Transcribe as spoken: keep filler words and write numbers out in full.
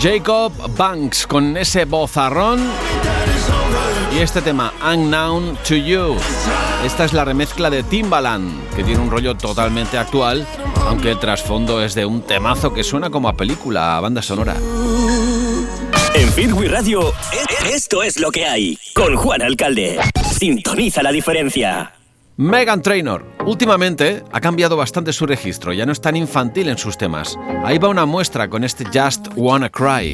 Jacob Banks con ese vozarrón y este tema Unknown to You. Esta es la remezcla de Timbaland, que tiene un rollo totalmente actual, aunque el trasfondo es de un temazo que suena como a película, a banda sonora. En Fit We Radio, esto es lo que hay, con Juan Alcalde. Sintoniza la diferencia. Meghan Trainor, últimamente ha cambiado bastante su registro, ya no es tan infantil en sus temas. Ahí va una muestra con este Just Wanna Cry.